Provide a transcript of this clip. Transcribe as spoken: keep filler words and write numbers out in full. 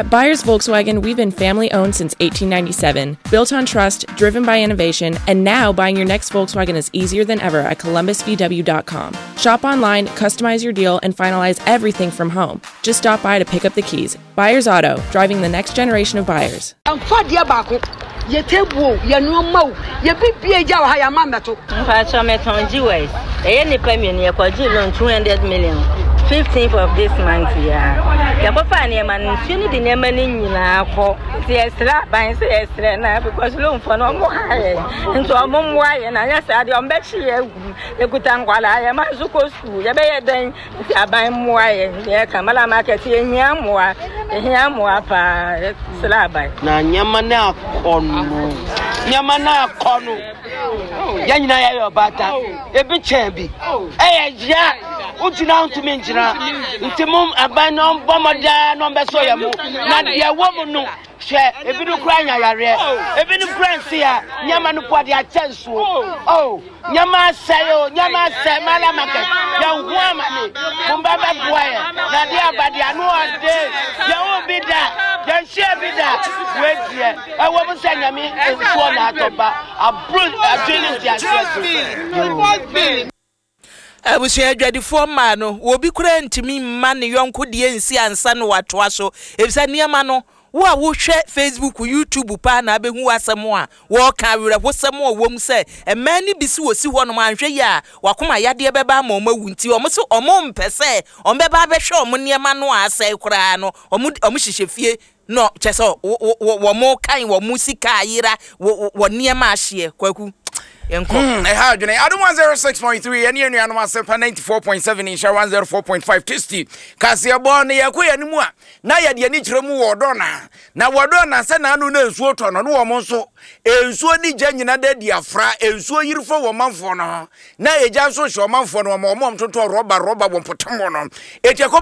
At Byers Volkswagen, we've been family-owned since eighteen ninety-seven, built on trust, driven by innovation, and now buying your next Volkswagen is easier than ever at columbus v w dot com. Shop online, customize your deal, and finalize everything from home. Just stop by to pick up the keys. Byers Auto, driving the next generation of buyers. fifteenth of this month, yeah. The papa near man, you need the name in Yako. Yes, by say yes, because loan for no more high. And so I'm on why, and I said, I'm bet she a good time while I am at Zuko school. You better then I buy more, and there Kamala market here, Yamwa, Yamwa, Slab. Now, Yamana Cornu, Yamana Cornu, Yanaya Bata, a bit chambi. Eh, yeah. Utina to menjira ntimum abano bomada no beso mu na de wo mu no hwe ebinu kra nyayare ebinu kra nsia nyama no pode a chanso oh nyama sayo nyama semala market ya hu amane mumba ba boye na de abade anu ode ya wo bida ya share bida wedie e wo mu sanyame enso na atoba abru adwini dia dia Abusia adwadifo ma no wo bi kura ntimi mma ne yonko de ensi ansa no watoa so ebisa niam no wo a wo hwe Facebook YouTube pa na abehu asem a wo ka were hosem a wo mu se ema ni bisi wo si ho no anhwe ya wakoma yade beba ma omawu nti omo so omo mpese omo beba behwe omo niam no asai kura no omo omo hihye fie no cheso wo mo kan wo musika ayira wo niam ahye kwaku Hmm, I had I don't want zero six point three, and you know, I'm ninety-four point seven in Shawan zero four point five Tisty. Cassia Bonnie, a queer anymore. Now you need to remove Wadona. Now Wadona send a new water on no more so. A so ni Janina de Diafra, a so you for a month for now. Now you just so show a month for no more mom to robber robber won't put on.